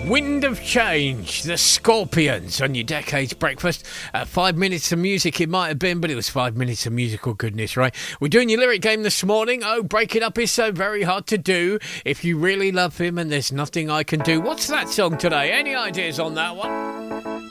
Wind of Change, the Scorpions on your Decades Breakfast. 5 minutes of music it might have been, but it was 5 minutes of musical goodness, right? We're doing your lyric game this morning. Oh, break it up is so very hard to do. If you really love him and there's nothing I can do. What's that song today? Any ideas on that one?